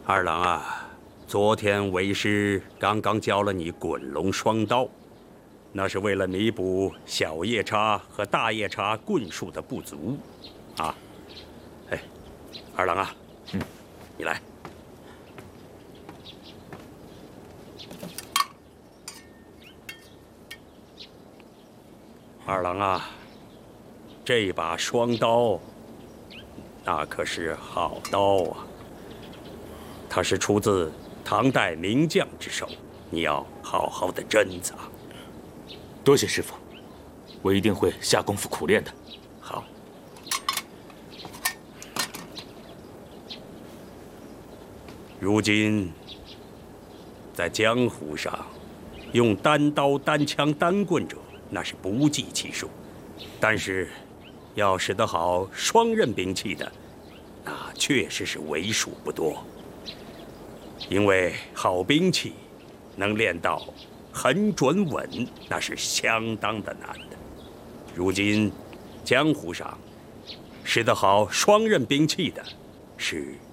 二郎啊，昨天为师刚刚教了你滚龙双刀，那是为了弥补小夜叉和大夜叉棍术的不足，啊。哎，二郎啊，你来。二郎啊，这把双刀，那可是好刀啊！它是出自唐代名将之手，你要好好的珍藏。 多谢师傅，我一定会下功夫苦练的。 好。如今，在江湖上，用单刀、单枪、单棍者，那是不计其数。但是，要使得好双刃兵器的，那确实是为数不多。因为好兵器能练到很准稳，那是相当的难的。如今，江湖上使得好双刃兵器的，是